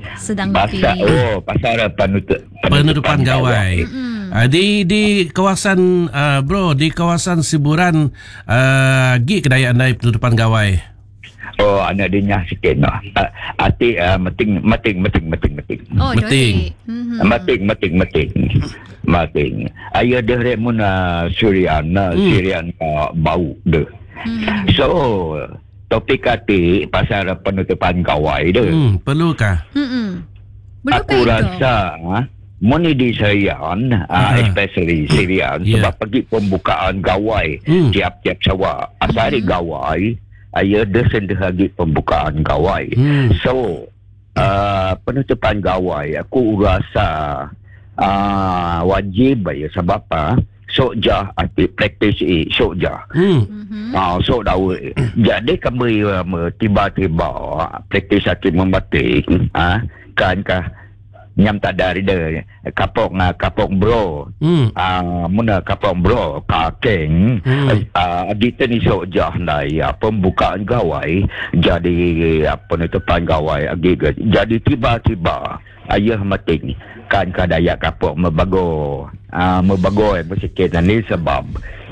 sedang ngopi. Pasal penutupan gawai. Di kawasan bro, di kawasan Siburan gi kedaya andai penutupan gawai. Anak dia sikit noh. Ati meting. Oh, Meting. Meting. Ayah dia remun Syrian bau dia. So topik hati pasal penutupan gawai dia. Perlukah? Aku rasa moni di Syrian, especially Syrian, sebab pergi pembukaan gawai tiap-tiap sawah. Asal gawai, ayah dia sendiri pembukaan gawai. So penutupan gawai aku rasa wajib ya, sebab apa? Sok jah arti praktis sok jah. Sok dah. Jadi kami tiba-tiba praktis arti membatik kan nyam tak dari dia kapok bro. Muna kapok bro kakeng kita ni sok jah ya pembukaan gawai jadi penutupan gawai jadi tiba-tiba ayah mating kan kadaya kapok mebago bersikit ni sebab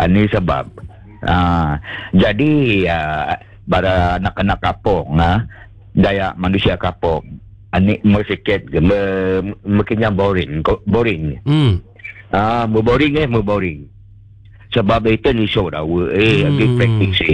jadi bara anak-anak kapok daya manusia kapok anik bersikit mungkinnya boring boring sebab itu ni show dah lagi praktis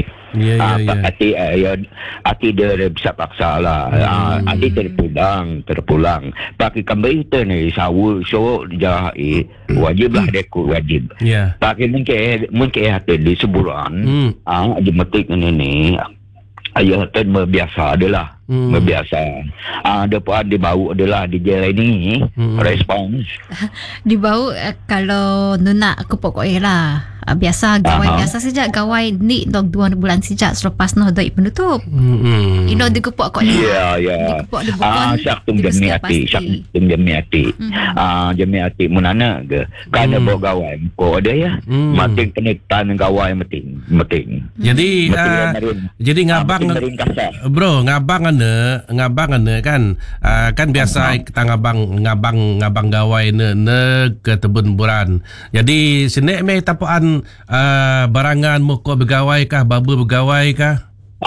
hati dia bisa paksa lah hati terpulang pakai kembali itu ni sawu show jah wajib lah dekut wajib pakai mungkin hati di Siburan di metik ni ayah tu biasa adalah biasa depan dibau adalah di jalan ini respons dibau kalau nuna aku pokoknya lah biasa gawai biasa saja gawai ni dok 2 bulan sejak selepas noh doi penutup ino digepok kok digepok di bukan syak tum jamiati jamiati munana ke kana bawa gawai ko ada ya mating penetan gawai meting jadi ngabang bro ngabang ane kan kan biasa kita ngabang gawai ne ke tebun buran jadi sinek me tapuan barangan mo ko begawai kah babu begawai kah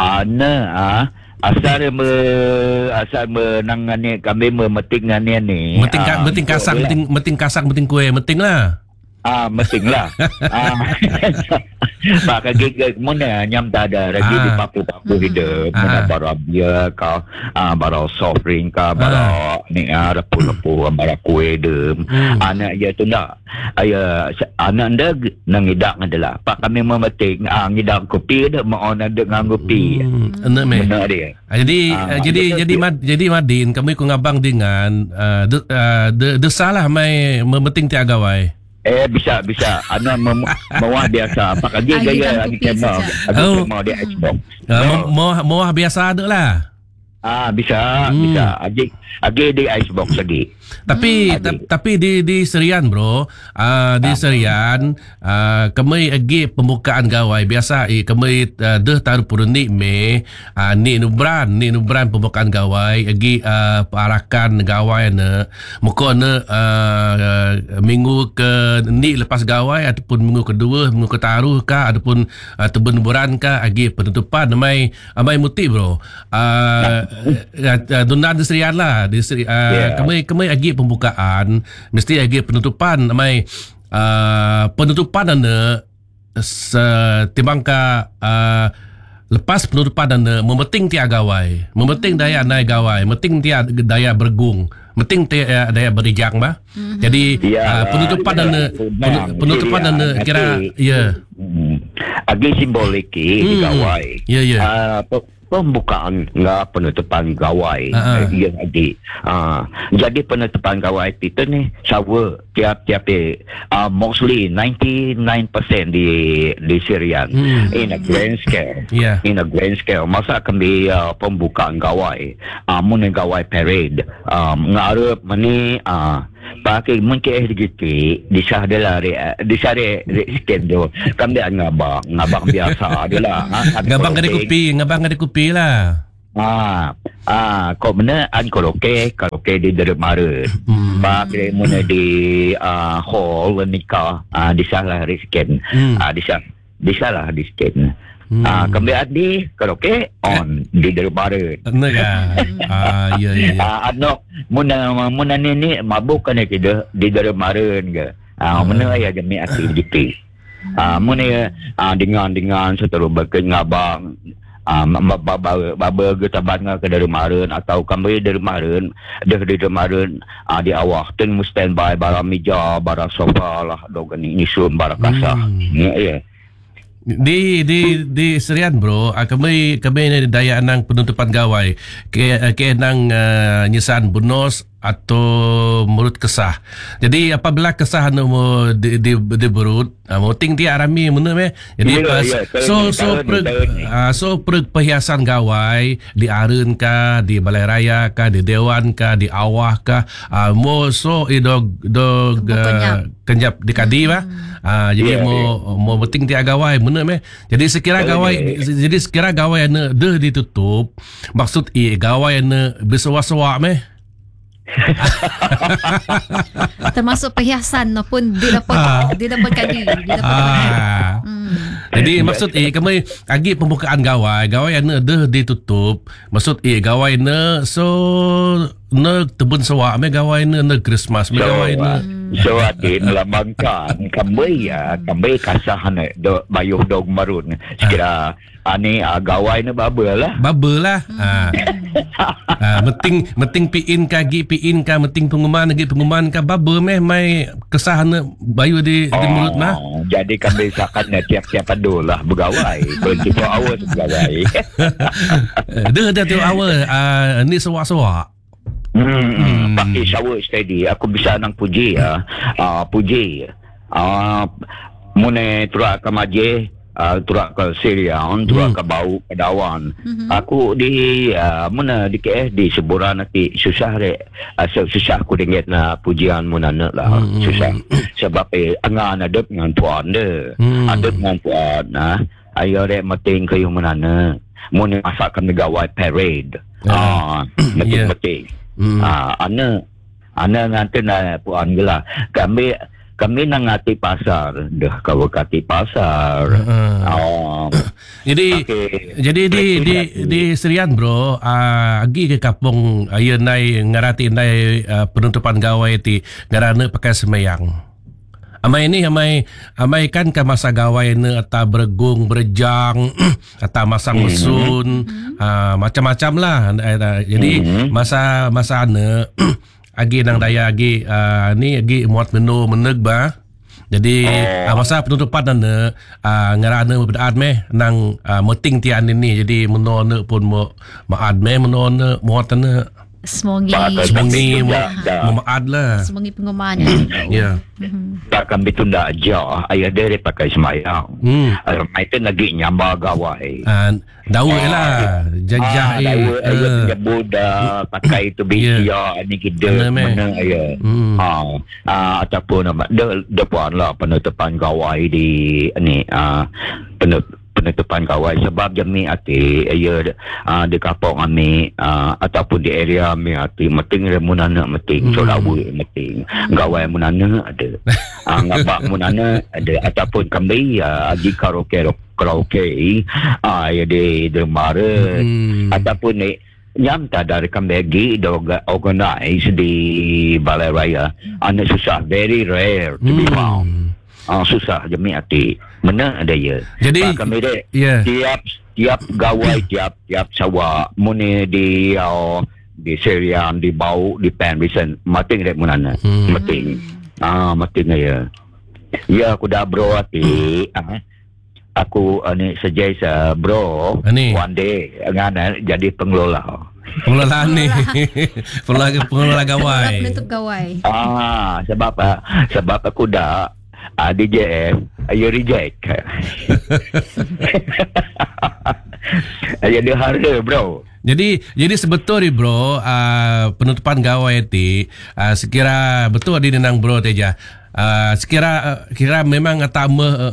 asal menangani kami memeting ni meting kasang meting kue meting lah meting lah maka gig mana nyam tak ada lagi di papu hidup mana barabia ka bara soft drink ka bara ni rapu bara kue dem anak dia tu nak anak anda nangidak adalah pak kami memeting ngidang kopi dah mau ada dengan kopi benar dia jadi Madin kami ku ngabang dengan desalah mai memeting ti agawai bisa anak mewah biasa pak lagi gaya ni kena mau dia Xbox mewah biasa ada lah bisa agi di Icebox lagi tapi di Serian bro di Serian kami agi pembukaan gawai biasa kami deh taruh purun ni nubran pembukaan gawai agi parakan gawai ne muka ne minggu ke ni lepas gawai ataupun minggu kedua minggu ketaruh kah ataupun tebun buran kah agi penutupan amai muti bro dunia di Serian lah kami agi pembukaan mesti agi penutupan amai penutupan anda timbang ka lepas penutupan anda memeting tiap gawai memeting daya naik gawai memeting tiap daya bergung meting tiap daya berijang bah jadi penutupan anda kira agi simbolik di gawai pembukaan enggak penutupan gawai yang lagi jadi penutupan gawai itu ni sawa tiap mostly 99% di Syrian in a grand scale masa kami pembukaan gawai mun gawai parade ngarep mani pakai mungkin sedikit di sare sikit tu kami ngabang biasa adalah ngabang ada kopi lah kau mana an karaoke karaoke di dermareun. Pak muna di hall nikah di salah risken. Di salah risken. Kami di karaoke on di dermareun. Ya. Anak muna ni mabuk kan di dermareun ke. Mana ya jami aktiviti. Muna dengan seterus berkenyabang baba getaban ke dermareun atau kami dermareun di awak ten standby barang meja barang sofa lah dogan nisun barang kasah. Ya. Di Serian bro, kami ni daya nang penutupan gawai ke nang nyesan bonus atau murut kesah. Jadi apabila kesah mo di berut, mo ting dia arami mana me. Jadi so perhiasan gawai di arun ka, di balai raya ka, di dewan ka, di awah ka, mo so dog kenyap di kadi bah. Jadi mo penting dia gawai mana me. Jadi sekira gawai ane dah ditutup, maksud gawai ane bersewa-sewa me. Termasuk perhiasan pun dia dapat kadi. Jadi maksud kami agi pembukaan gawai ane dah ditutup, maksud gawai ane so ne tebun sewa me gawai ne Christmas me gawai ne so ati melambangkan kami kasah ne do bayuh dog marun sekira ani gawai ne bubble lah meting piin ka meting pengumuman ka bubble meh mai kesah ne bayu di mulut mah. Jadi kami sakan tiap-tiap adu lah bergawai 24 hours bergawai. Dah tiap hour ni sewa-sewa. Pakai shower steady. Aku bisa nang puji mune turak ke Majeh, turak ke Serian, turak ke Bau, ke Dawan. Aku di muna di KS di seburan nanti susah susah aku dengar na pujian muna lah susah sebab angan adep dengan puan de adep dengan puan ayo rek meting ke yung muna muna masakan negawai parade meting ana nganten puan gela kami nangati pasar kau kati pasar. Jadi di Serian bro, agi ke kampung ayo nai ngarati nai penutupan gawai ti garana pakai semeyang. Amai kan ke masa gawai ne atau bergung berjang atau masang mesun macam-macam lah. Jadi masa ne agi nang daya agi ni agi muat menu meneg ba. Jadi masa penutupan ane ngarana berdaat meh nang meting tian ini. Jadi menone pun maad meh menone muat ane semongi memaad lah. Semongi pengumuman. Ya. Tak kami tu ndak jah ayah dari pakai semayang. Mai tu lagi nyamba gawai. Daun lah jajah ayah budak pakai tu biaya ni kita mana ayah. Ataupun depan lah penutupan gawai di ni penutupan gawai sebab jami ati ayah di kampung kami ataupun di area kami ati meting remunana meting solawu meting gawai munana ada ngabak munana ada ataupun kami agi karaoke ya di dermareun ataupun ni nyam tak dari kambagi organize di balai raya ane susah very rare to be found. Susah jami ati mana ada ya. Jadi kami tiap gawai tiap sawa mune di Serian di Bau di Pen recent mating rek munana mating ya. Ya aku dah bro ati aku ni suggest bro one day ngana jadi pengelola ni pengelola gawai penutup gawai sebab aku dah DJF ayo reject ayo dia harga bro. Jadi sebetulnya bro penutupan gawai ti sekira betul di nenang bro teja kira memang ata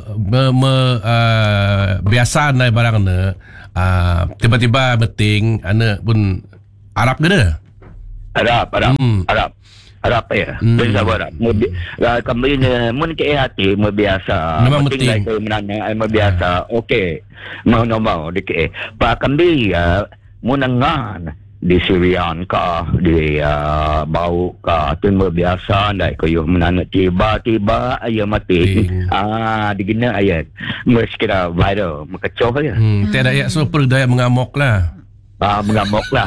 biasa nai barang ne tiba-tiba meting ane pun Arab gede. Arab ya. Bahasa Arab. Kami mun ke hati biasa. Memang penting. Ke menana biasa. Okey. Mau dike. Pa kami munangan di Syrian ka di bau ka tun biasa ndai ko yo menana tiba-tiba aya mati. Digina ayat. Meskira viral makacoh ya. Tiada ayat super daya mengamuk lah. Mengamuk lah.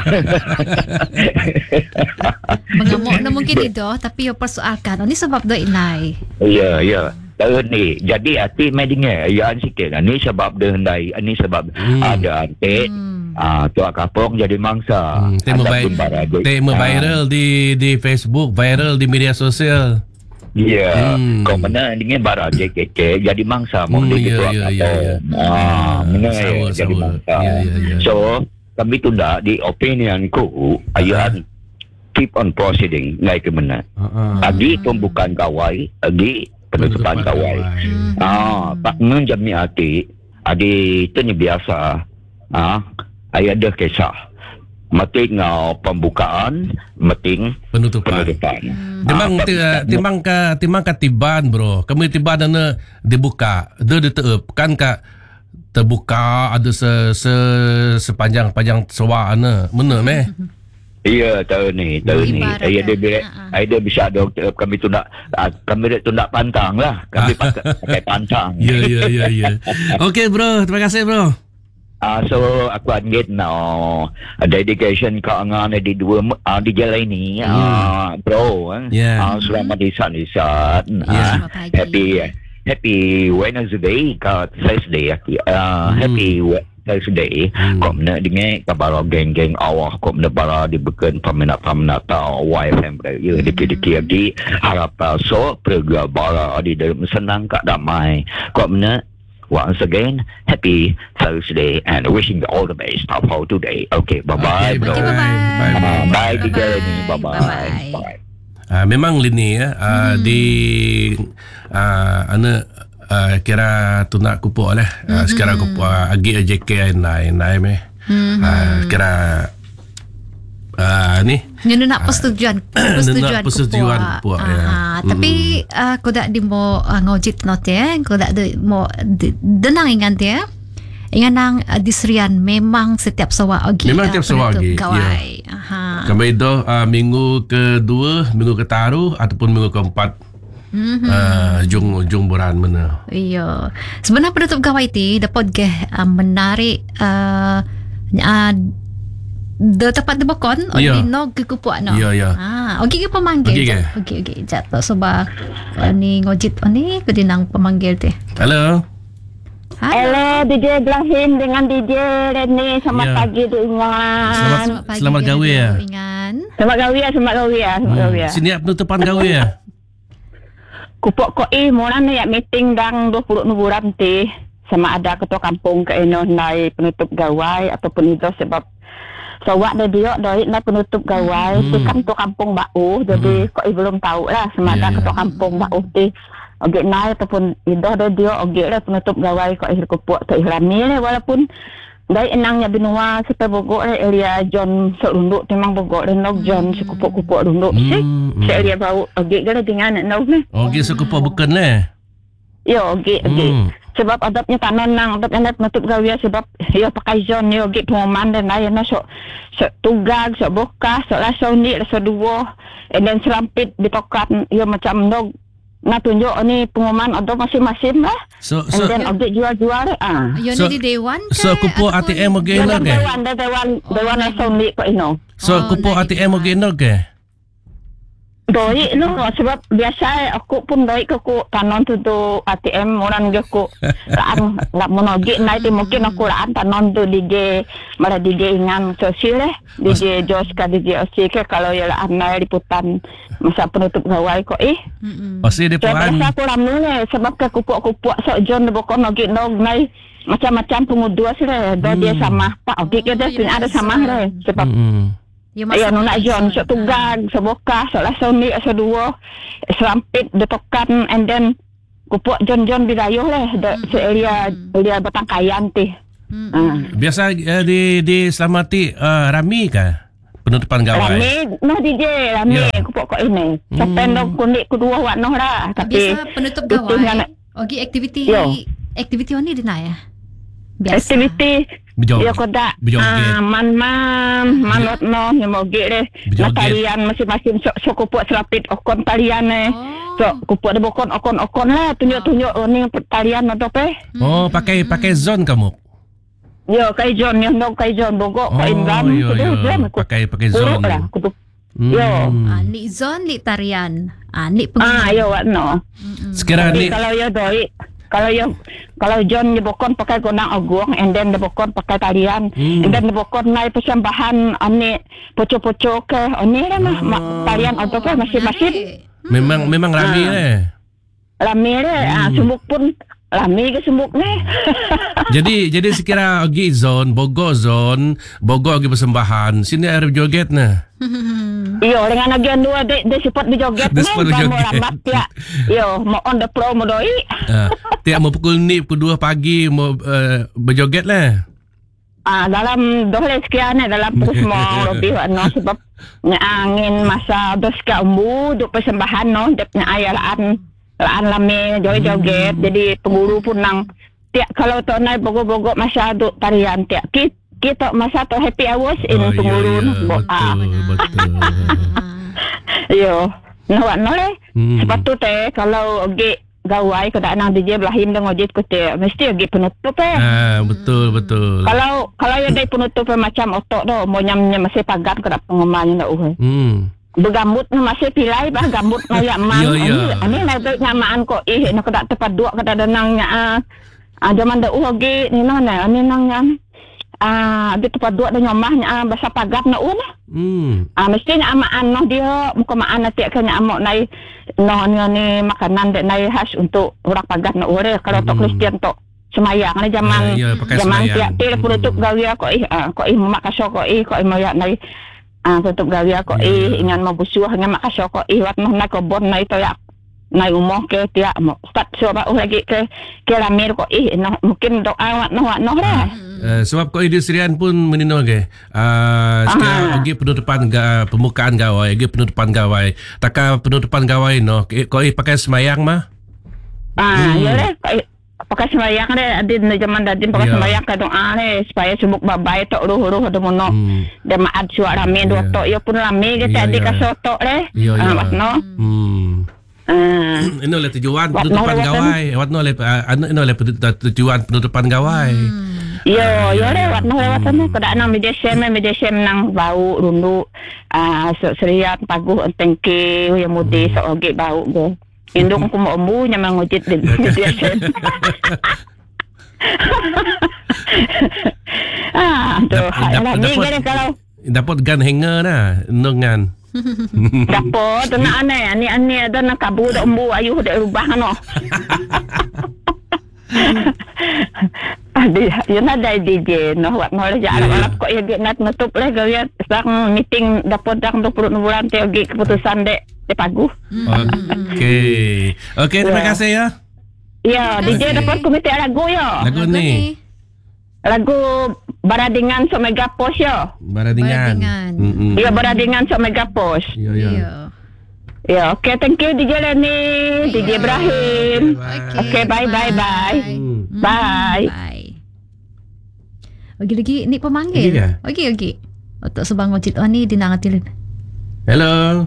Mengamuk na mungkin itu, tapi yung persoalkan, ini sebab do inay. Ya. Ni, jadi hati medingnya, ya sikit. Ni sebab dia hendai, ni sebab ada antik. Tuak kapong jadi mangsa. Tema viral di Facebook, viral di media sosial. Ya, kau mana dengan barang JKK jadi mangsa mau di tuak kapong. Mana jadi mangsa. So, kami tunda di opinionku ayat keep on proceeding like mana. Agi pembukaan kawai, agi penutupan kawai. Pak menjami hati, agi itu ni biasa. Ayat dah kisah. Meting pembukaan, meting penutupan. Timbang katiban bro. Kami tiban na dibuka, dia diteup kan ka terbuka ada sepanjang sewa ana mana meh. Iya tahu ni. Ada bisa doktor kami tundak pantang lah. Kami pakai pantang. Ya. Okey bro, terima kasih bro. So aku angit dedication ke angan di dua di jalan ini bro. Selamat di sana. Happy Wednesday ke Thursday happy Thursday kau nak dengar kabar geng-geng awak kau nak bara dibeken peminat tau YFM ya dikit-dikit di harap so pergi bara di dalam senang kak damai kau nak once again happy Thursday and wishing you all the best for today. Okay, bye-bye bro. Bye juga ni. Bye-bye. Memang lini di kira tu nak kupuk lah. Sekarang kupuk agi JK naik meh. Kira ni. Nyo nak persetujuan kupuk. Tapi ko dak di mo ngojit not ko dak mo denang ingan dia. Ingan nang disrian memang setiap sawa agi. Memang setiap sawa agi. Kami itu minggu kedua, minggu ketaruh ataupun minggu keempat. Jung buran mana. Iya. Sebenarnya penutup gawai ti dapat menarik the tempat debakon di no kekupuk no. Ya. Okey ke pemanggil. Okey. Jatuh sebab ni ngojit ni kedinang pemanggil teh. Halo. Hello, DJ Ibrahim dengan DJ Reni. Selamat pagi tu Ingan. Selamat gawe ya. Selamat gawe ya. Sini penutupan gawe ya. Kupok koi moran ya meeting dang 20 bulan ti sama ada ketua kampung ke eno nai penutup gawai ataupun itu sebab sawak dia dari nai penutup gawai tu kan ketua kampung bau jadi koi belum tahu lah sama ada ketua kampung bau ti Ogek naik ataupun idah dia ogek lah penutup gawai kau akhir kupuk tak ihlami lah walaupun dari enangnya benua kita bogok lah area John serunduk memang bogok dan nok John sekupuk-kupuk runduk sih area bau ogek lah dengan nok ni ogek sekupuk bukan lah ya ogek sebab adabnya tanon nang adabnya penutup gawai sebab ya pakai John ni ogek pengumuman dan lain lah sok tugag sok bokas sok lasau ni lasau dua dan selampit ditokan ya macam nok nak tunjuk ni pengumuman atau masing-masing lah. So dan objek jual-jual So di dewan ke? So kupuk ATM again lah ke? Dewan nasional kau ino. So kupuk ATM again lah ke? Doi no sebab biasa aku pun doi ke ku tanon tu ATM orang dia ku laan nak monogik naik mungkin aku laan tanon tu DJ malah DJ ingan sosial DJ Jos ka DJ Osi ke kalau ya laan naik liputan masa penutup gawai kok Osi liputan biasa aku ramu sebab ke kupuk-kupuk sok John bokon nogik nog naik macam-macam pengudua sih dia sama Pak Ogi ke dia ada sama sebab ya nuna John sok tugag sok bokah sok lasau ni sok dua selampit detokan and then kupuk John bidayuh se area Batangkayan teh biasa di Selamati rami kah penutupan gawai. Rame noh DJ rame kupok kok ini. Sampai nok kunik kedua wak noh dah. Tapi biasa penutup gawai. Ogi aktiviti ni dina ya. Biasa. Aktiviti ya kodak man manot no yang mau gere talian masing-masing so kupuk selapit okon talian so kupuk ada okon lah tunjuk ni talian atau apa pakai zone kamu yo kai zone yang dong kai zone bogok kai indam pakai zone lah yo ni zone ni tarian ni yo no sekarang ni kalau John dibokon pakai gonang agung, and then dibokon pakai talian, and then dibokon naik persembahan ani poco-poco ke ani lah talian atau apa masing-masing. Memang ramai Ramai sumuk pun ramai ke sumuk ni. Jadi sekira ogi zone, Bogor ogi persembahan. Sini ada joget nah. Yo, dengan agian dua dia sempat berjoget ni. Kamu lambat tiap. Yo, mau on the pro mau doi. Tiap mau pukul 2 pagi mau berjoget lah. Dalam 2 sekian dalam terus mau lebih no sebab angin masa 2 sekian umbu duk persembahan no dia ayalaan lame joget. Jadi pemburu pun nang tiap kalau tu naik bogok masa duk tarian tiap kita masa tu happy hours in pemburu betul. Yo, nawak nole. Sepatu teh kalau oge gawai kada nang DJ belahim dong ojit ko teh mesti oge penutup betul. Kalau ya dai penutup macam otok do mo nyamnya masih pagat kada pengeman ndak bergambut masih pilai bah gambut noyak man ani nak nyamaan ko nak kada tepat dua kada denang nya zaman dah oge ni nona ani nang nyam ada tempat dua dan nyomahnya bahasa pagat na una. Mestinya amaan noh dia muka maan nanti kena amok nai noh ni makanan dek nai khas untuk orang pagat na ure kalau tok Kristian tok semayang ni zaman tiap penutup gawia ko mak kaso ko moyak nai penutup gawia ko ingan mau busuh dengan mak kaso ko wat noh nai kebon nai toyak nai umah ke tiap mau start coba lagi ke ramir ko mungkin doa wat noh dah. Sebab kau industrian pun meninol ke. Sekarang lagi penutupan pembukaan gawai, lagi penutupan gawai. Takkan penutupan gawai no. Kau pakai semayang mah? Ya deh. Pakai semayang deh. Adin zaman dadin pakai semayang ke doa deh supaya subuk babai tok ruh ada mono. Dia maat suara rame dua tok. Ya pun rame ke tadi kasotok deh. No. Ini oleh tujuan penutupan gawai. Ini oleh tujuan penutupan gawai. Yo lewat sana kada nang media sem nang bau rundu seriat paguh entengke yang mudi sok oge bau go indung ku mau embu nyamang ngojit di media sem kalau dapat gun hanger nah nungan dapat na ani ada na kabu da embu ayu da rubah no. Yun na dahil DJ no wat no ja alap ko ya nat nutup le gawia sang meeting dapat dang 20 bulan te ogi keputusan de pagu. Okey terima kasih ya. Ya DJ dapat komite lagu yo. Lagu ni. Lagu Baradingan so Megapos yo. Baradingan. Ya Baradingan so Megapos. Ya. Ya, okay, thank you DJ Leni, DJ Ibrahim. Okay, bye. Bye. Lagi ni pemanggil. Okey. Untuk sebang wajib ni dinangatil. Hello,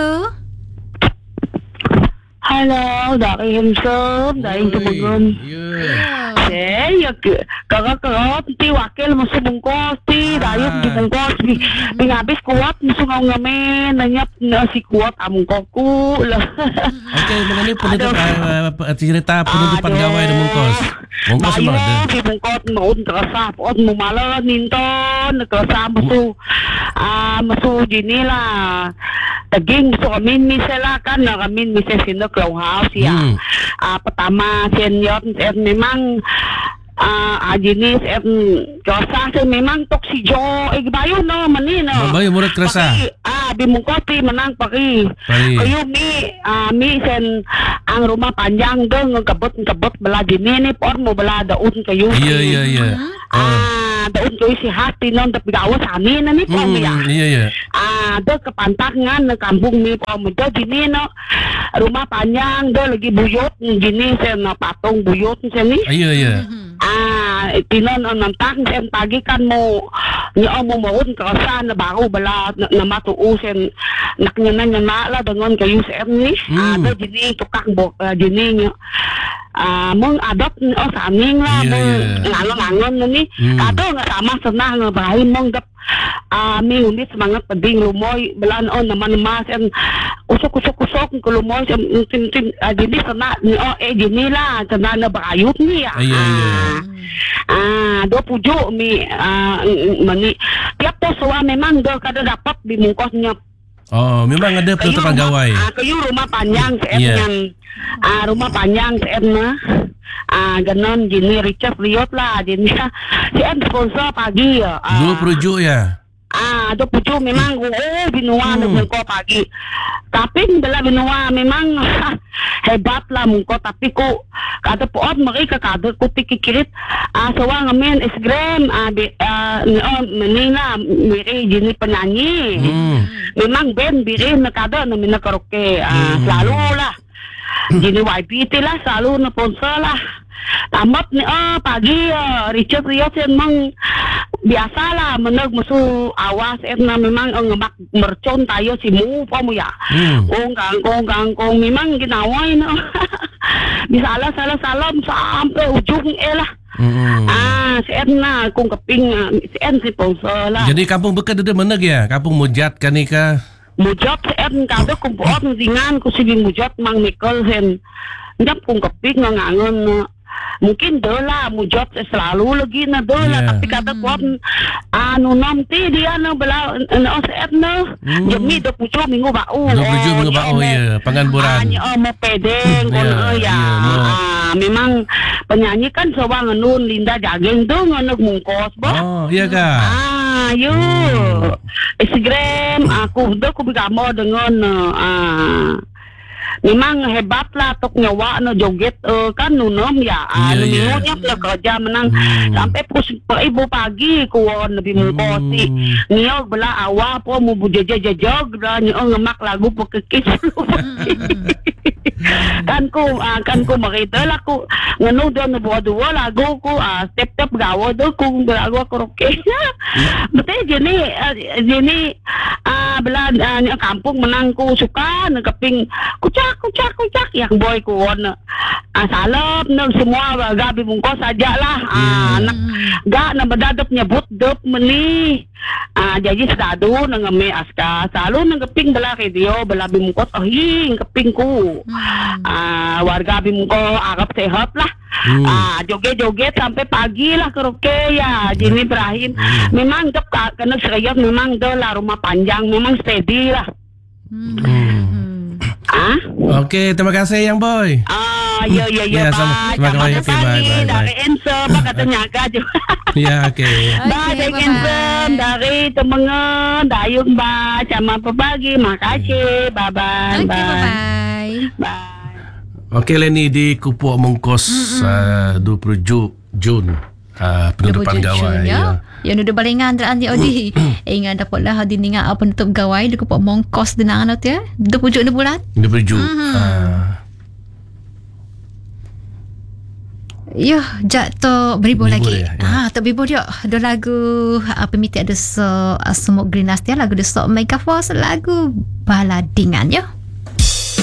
dari Hemsom, dari Temugun. Ya, kakak ti wakil musuh bungkos ti dayung di bungkos habis kuat musuh ngamen nanyap si kuat amungkoku lah. Okey, mengenai penutup cerita penutupan gawai di bungkos. Bungkos semua ada. Di bungkos mohon kerasa pot mumala ninton kerasa musuh gini lah. Daging musuh amin misela kan amin misel sino Clown House ya. Pertama senior memang jenis kerasa memang toksijo bayu no mani no bayu murid kerasa bimungkopi menang pagi ayo mi sen ang rumah panjang dong kebut belah gini ni pon mau belah daun kayu iya daun tu isi hati non tapi gawas ani na ni po ya. Iya. Do kepantangan na kampung ni po mo do gini no rumah panjang do lagi buyut gini sen na patung buyut sen ni. Iya. Tinon nantang sen pagi kan mo ni mo maun kawasan na bago bala na matuo sen naknya na la dengan kayu sen ni. Do gini tukang bok gini ni. Mong adopt saming lah ngalong-ngalong ni kado nga sama senang nga bahay mong dap mi unit semangat peding lumoy belan naman sen kusok ko lumoy tim jadi sana gini lah sana na bakayut ni do pujo mi mani tiap to sawa memang do kada dapat dimungkosnya. Oh, memang ada penutupan gawai. Kayu rumah panjang CM-nya. Rumah panjang CM-nya. Ganon gini Richard Riot lah gini. CM sponsor pagi ya. 20 ju ya. Do pucu memang binua na mungko pagi. Tapi bela binua memang hebat lah mungko tapi ko kada poot mereka kada ko tikikirit sawa ngamen Instagram menina miri gini penyanyi. Memang band biri na kada na mina karaoke selalu lah. Gini YPT lah selalu na sponsor lah. Tamat ni pagi Richard Rios memang biasalah meneg musuh awas na memang ngemak mercon tayo si mu pa mo ya. Kong memang ginaway no. Bisa salam sampai ujung lah. Si na kung kaping si sponsor lah. Jadi kampung Bekat ada meneg ya? Kampung Mujat kan ni ka? Mujat si kada kung buot dengan ko sige Mujat mang Michael sen. Ndap kung kaping ngangon mungkin dola mujot selalu lagi na dola tapi kata kuat nanti dia na bela set na jemi 20 minggu bau 20 minggu bau ya pengangguran mau pedeng memang penyanyi kan sawang nun Linda Jageng tu nganuk mungkos iya kah Instagram aku bigamo dengan memang hebat lah tok nyawa no joget kan nunom ya nunya pula kerja menang sampai ibu pagi kuon lebih mengkosi niog bela awa po mu bujejejejog ngemak lagu pekekis kan ku makita lah ku nganu do na dua lagu ku step gawo do ku lagu karaoke betul jeni bela kampung menang ku suka ngeping kucak yang boy ku won salep nang semua gabi bungkos saja lah gak na badadap nyebut dep meni jadi sedadu nang me aska selalu nang keping bela radio bela bungkos keping ku warga bimko agak sehat lah joget-joget sampai pagi lah karaoke ya Jimmy Ibrahim memang dep kena serayat memang do lah rumah panjang memang steady lah. Okey, terima kasih yang boy. Ya, terima kasih. Bye. Dari Enso, katanya agak je. Ya, okey. Bye, dari Enso, dari Temengen, Dayung, bye. Sama pagi, makasih. Bye. Okey, Leni di Kupuk Mungkos 20 Jun. Penutupan gawai ya. Yang udah balingan dan andi odi. Ingat dapatlah hadi ninga penutup gawai di Kupuk Mungkos denang anot ya. 20 bulan. 20. Ya, jak to beribu lagi. Ya. To beribu dia. Ada lagu pemiti ada Semuk Grinas dia lagu The Sok Mega Force lagu baladingan ya.